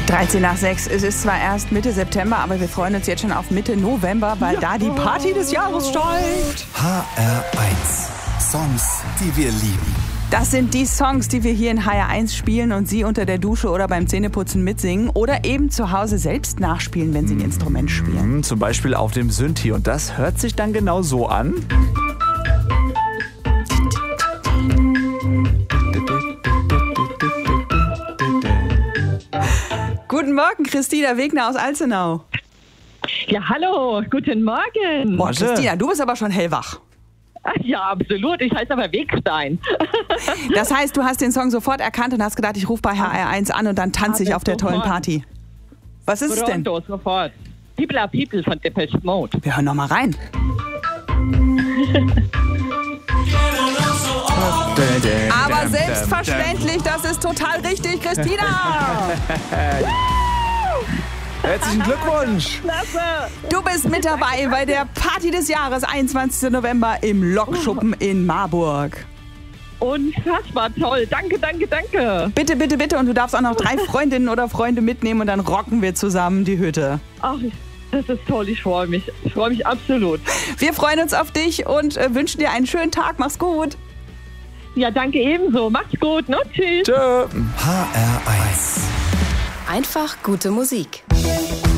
13 nach 6. Es ist zwar erst Mitte September, aber wir freuen uns jetzt schon auf Mitte November, weil da die Party des Jahres steigt. HR1. Songs, die wir lieben. Das sind die Songs, die wir hier in HR1 spielen und Sie unter der Dusche oder beim Zähneputzen mitsingen oder eben zu Hause selbst nachspielen, wenn Sie ein Instrument spielen. Zum Beispiel auf dem Synthi. Und das hört sich dann genau so an. Guten Morgen, Christina Wegner aus Alzenau. Ja, hallo, guten Morgen. Boah, Christina, du bist aber schon hellwach. Ja, absolut. Ich heiße aber Wegstein. Das heißt, du hast den Song sofort erkannt und hast gedacht, ich rufe bei HR1 an und dann tanze ich auf der tollen Party. Was ist es denn? Pronto, sofort. People are People von Depeche Mode. Wir hören noch mal rein. Aber selbstverständlich, das ist total richtig, Christina. Herzlichen Glückwunsch! Klasse. Du bist mit dabei bei der Party des Jahres, 21. November im Lokschuppen in Marburg. Unfassbar toll. Danke, danke, danke. Bitte, bitte, bitte. Und du darfst auch noch 3 Freundinnen oder Freunde mitnehmen und dann rocken wir zusammen die Hütte. Ach, das ist toll. Ich freue mich. Ich freue mich absolut. Wir freuen uns auf dich und wünschen dir einen schönen Tag. Mach's gut. Ja, danke ebenso. Macht's gut. Ne? Tschüss. Tschö. HR1. Einfach gute Musik.